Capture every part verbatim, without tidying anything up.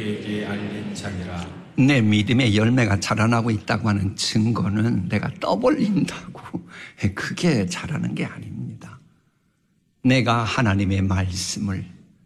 우리에게 알린 자니라. 내 믿음의 열매가 자라나고 있다고 하는 증거는 내가 떠벌린다고 그게 자라는 게 아닙니다. 내가 하나님의 말씀을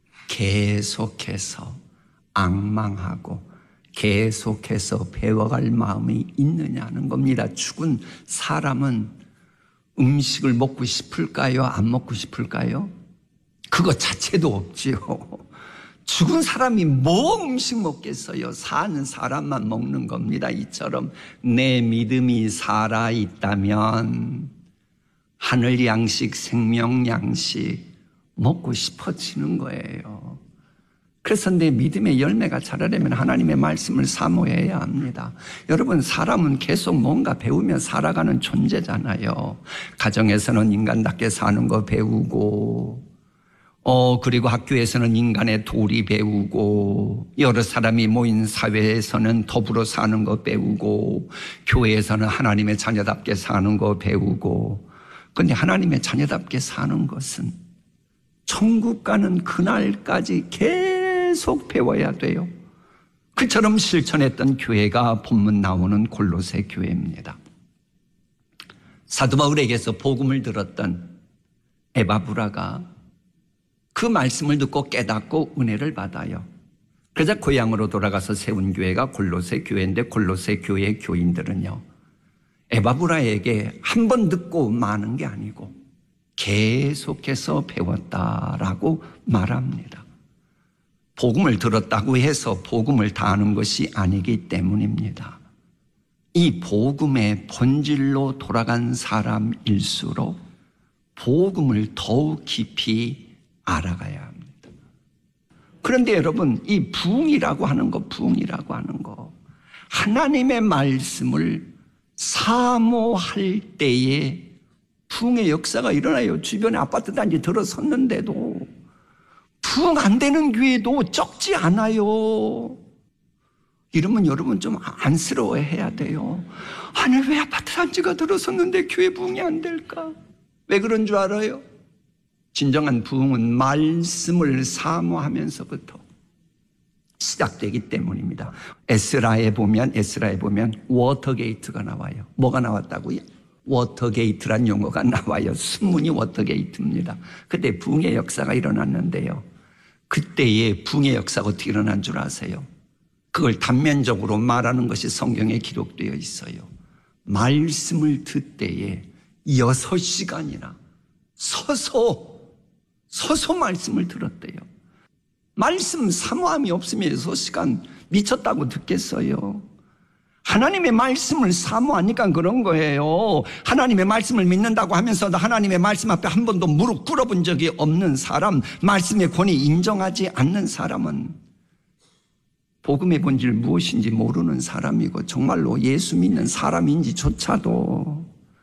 계속해서 앙망하고 계속해서 배워갈 마음이 있느냐는 겁니다. 죽은 사람은 음식을 먹고 싶을까요? 안 먹고 싶을까요? 그거 자체도 없지요. 죽은 사람이 뭐 음식 먹겠어요? 사는 사람만 먹는 겁니다. 이처럼 내 믿음이 살아있다면 하늘 양식, 생명 양식 먹고 싶어지는 거예요. 그래서 내 믿음의 열매가 자라려면 하나님의 말씀을 사모해야 합니다. 여러분, 사람은 계속 뭔가 배우며 살아가는 존재잖아요. 가정에서는 인간답게 사는 거 배우고, 어, 그리고 학교에서는 인간의 도리 배우고, 여러 사람이 모인 사회에서는 더불어 사는 거 배우고, 교회에서는 하나님의 자녀답게 사는 거 배우고, 근데 하나님의 자녀답게 사는 것은 천국 가는 그날까지 계속 배워야 돼요. 그처럼 실천했던 교회가 본문 나오는 골로새 교회입니다. 사도 바울에게서 복음을 들었던 에바브라가 그 말씀을 듣고 깨닫고 은혜를 받아요. 그러자 고향으로 돌아가서 세운 교회가 골로새 교회인데 골로새 교회 교인들은요, 에바브라에게 한 번 듣고 마는 게 아니고 계속해서 배웠다라고 말합니다. 복음을 들었다고 해서 복음을 다 아는 것이 아니기 때문입니다. 이 복음의 본질로 돌아간 사람일수록 복음을 더욱 깊이 알아가야 합니다. 그런데 여러분, 이 부흥이라고 하는 거, 부흥이라고 하는 거, 하나님의 말씀을 사모할 때에 부흥의 역사가 일어나요. 주변에 아파트 단지 들어섰는데도 부흥 안 되는 교회도 적지 않아요. 이러면 여러분 좀 안쓰러워해야 돼요. 아니, 왜 아파트 단지가 들어섰는데 교회 부흥이 안 될까? 왜 그런 줄 알아요? 진정한 부흥은 말씀을 사모하면서부터 시작되기 때문입니다. 에스라에 보면 에스라에 보면 워터게이트가 나와요. 뭐가 나왔다고요? 워터게이트란 용어가 나와요. 순문이 워터게이트입니다. 그때 부흥의 역사가 일어났는데요, 그때의 부흥의 역사가 어떻게 일어난 줄 아세요? 그걸 단면적으로 말하는 것이 성경에 기록되어 있어요. 말씀을 듣때에 여섯 시간이나 서서 서서 말씀을 들었대요. 말씀 사모함이 없으면 여섯 시간 미쳤다고 듣겠어요? 하나님의 말씀을 사모하니까 그런 거예요. 하나님의 말씀을 믿는다고 하면서도 하나님의 말씀 앞에 한 번도 무릎 꿇어본 적이 없는 사람, 말씀의 권위 인정하지 않는 사람은 복음의 본질 무엇인지 모르는 사람이고, 정말로 예수 믿는 사람인지조차도,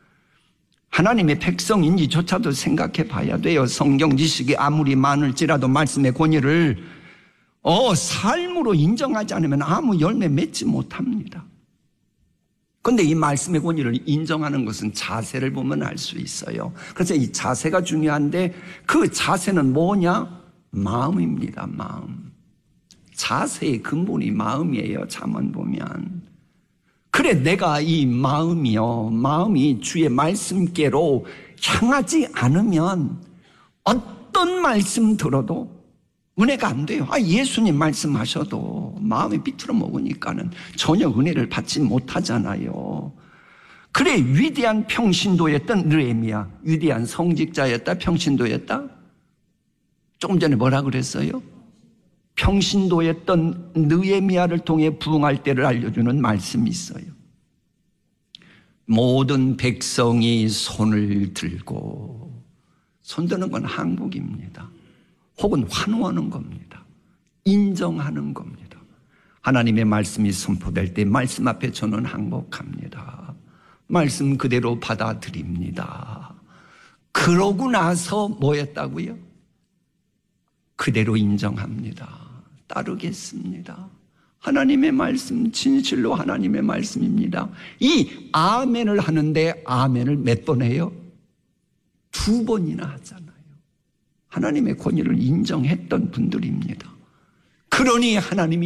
하나님의 백성인지조차도 생각해 봐야 돼요. 성경 지식이 아무리 많을지라도 말씀의 권위를 어, 삶으로 인정하지 않으면 아무 열매 맺지 못합니다. 그런데 이 말씀의 권위를 인정하는 것은 자세를 보면 알 수 있어요. 그래서 이 자세가 중요한데, 그 자세는 뭐냐? 마음입니다. 마음. 자세의 근본이 마음이에요. 잠언 보면. 그래, 내가 이 마음이요, 마음이 주의 말씀께로 향하지 않으면 어떤 말씀 들어도 은혜가 안 돼요. 아, 예수님 말씀하셔도 마음이 비틀어 먹으니까는 전혀 은혜를 받지 못하잖아요. 그래, 위대한 평신도였던 느헤미야, 위대한 성직자였다, 평신도였다? 조금 전에 뭐라 그랬어요? 평신도였던 느헤미야를 통해 부흥할 때를 알려주는 말씀이 있어요. 모든 백성이 손을 들고, 손드는 건 한국입니다. 혹은 환호하는 겁니다. 인정하는 겁니다. 하나님의 말씀이 선포될 때 말씀 앞에 저는 항복합니다. 말씀 그대로 받아들입니다. 그러고 나서 뭐였다고요? 그대로 인정합니다. 따르겠습니다. 하나님의 말씀, 진실로 하나님의 말씀입니다. 이 아멘을 하는데 아멘을 몇 번 해요? 두 번이나 하잖아요. 하나님의 권위를 인정했던 분들입니다. 그러니 하나님이